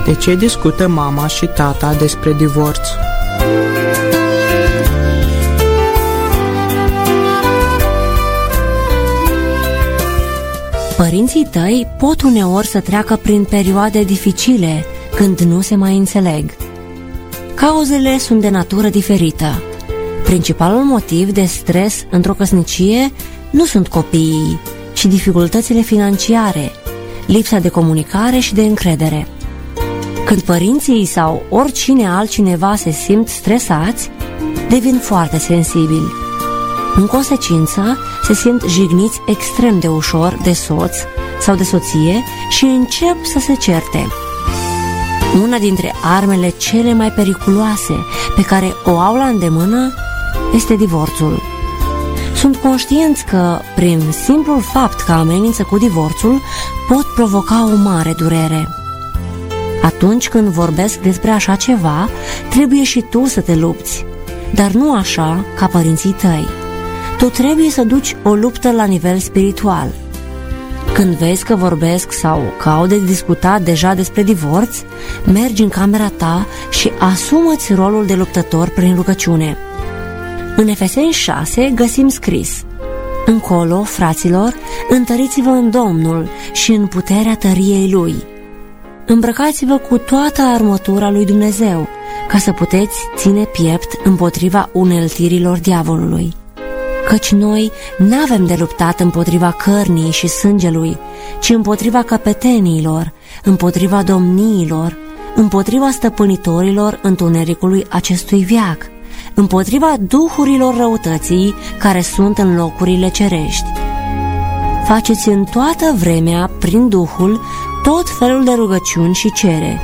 De ce discută mama și tata despre divorț? Părinții tăi pot uneori să treacă prin perioade dificile când nu se mai înțeleg. Cauzele sunt de natură diferită. Principalul motiv de stres într-o căsnicie nu sunt copiii, ci dificultățile financiare, lipsa de comunicare și de încredere. Când părinții sau oricine altcineva se simt stresați, devin foarte sensibili. În consecință, se simt jigniți extrem de ușor de soț sau de soție și încep să se certe. Una dintre armele cele mai periculoase pe care o au la îndemână este divorțul. Sunt conștienți că, prin simplul fapt că amenință cu divorțul, pot provoca o mare durere. Atunci când vorbesc despre așa ceva, trebuie și tu să te lupți, dar nu așa ca părinții tăi. Tu trebuie să duci o luptă la nivel spiritual. Când vezi că vorbesc sau că au de discutat deja despre divorț, mergi în camera ta și asumă-ți rolul de luptător prin rugăciune. În Efeseni 6 găsim scris: încolo, fraților, întăriți-vă în Domnul și în puterea tăriei Lui. Îmbrăcați-vă cu toată armătura lui Dumnezeu, ca să puteți ține piept împotriva uneltirilor diavolului. Căci noi n-avem de luptat împotriva cărnii și sângelui, ci împotriva căpeteniilor, împotriva domniilor, împotriva stăpânitorilor întunericului acestui veac, împotriva duhurilor răutății care sunt în locurile cerești. Faceți în toată vremea, prin Duhul, tot felul de rugăciuni și cereri.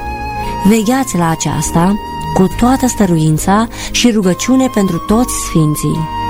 Vegheați la aceasta cu toată stăruința și rugăciune pentru toți sfinții.